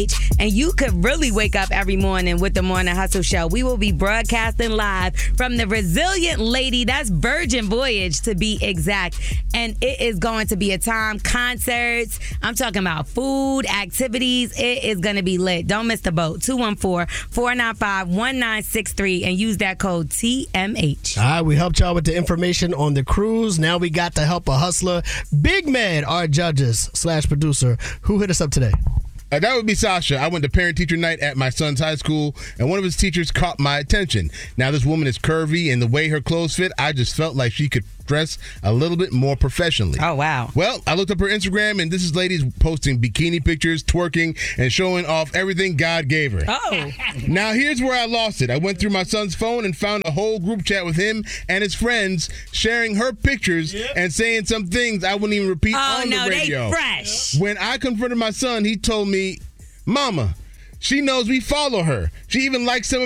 And you could really wake up every morning with the Morning Hustle Show. We will be broadcasting live from the Resilient Lady. That's Virgin Voyage to be exact. And it is going to be a time, concerts. I'm talking about food, activities. It is going to be lit. Don't miss the boat. 214-495-1963 and use that code TMH. All right, we helped y'all with the information on the cruise. Now we got to help a hustler. Big Man, our judges / producer. Who hit us up today? That would be Sasha. I went to parent-teacher night at my son's high school, and one of his teachers caught my attention. Now, this woman is curvy, and the way her clothes fit, I just felt like she could dress a little bit more professionally. Oh, wow. Well, I looked up her Instagram, and this is ladies posting bikini pictures, twerking, and showing off everything God gave her. Oh. Now, here's where I lost it. I went through my son's phone and found a whole group chat with him and his friends sharing her pictures and saying some things I wouldn't even repeat on the radio. Oh, no, they fresh. When I confronted my son, he told me, Mama, she knows we follow her. She even likes some of